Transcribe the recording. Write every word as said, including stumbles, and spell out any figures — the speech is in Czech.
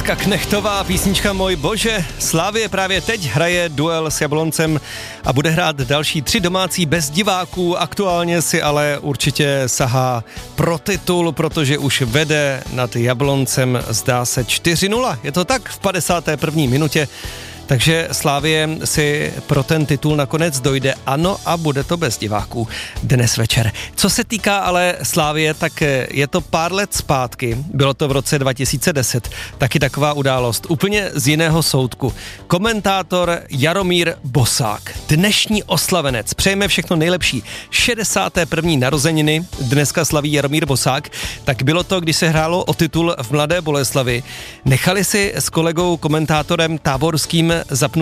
Katka Knechtová, písnička Můj bože. Slavie právě teď hraje duel s Jabloncem a bude hrát další tři domácí bez diváků. Aktuálně si ale určitě sahá pro titul, protože už vede nad Jabloncem, zdá se čtyři nula. Je to tak v padesáté první minutě. Takže Slavie si pro ten titul nakonec dojde, ano, a bude to bez diváků dnes večer. Co se týká ale Slavie, tak je to pár let zpátky, bylo to v roce dva tisíce deset, taky taková událost, úplně z jiného soudku. Komentátor Jaromír Bosák, dnešní oslavenec, přejeme všechno nejlepší, šedesáté první narozeniny, dneska slaví Jaromír Bosák, tak bylo to, když se hrálo o titul v Mladé Boleslavi. Nechali si s kolegou komentátorem Táborským zapnout